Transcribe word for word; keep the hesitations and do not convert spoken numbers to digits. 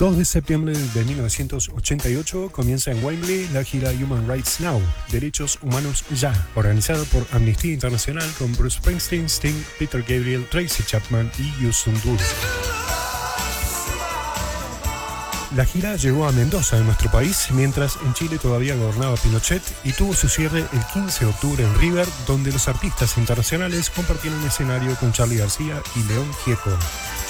dos de septiembre de mil novecientos ochenta y ocho comienza en Wembley la gira Human Rights Now, Derechos Humanos Ya, organizada por Amnistía Internacional con Bruce Springsteen, Sting, Peter Gabriel, Tracy Chapman y Youssou N'Dour. La gira llegó a Mendoza, en nuestro país, mientras en Chile todavía gobernaba Pinochet, y tuvo su cierre el quince de octubre en River, donde los artistas internacionales compartieron escenario con Charly García y León Gieco.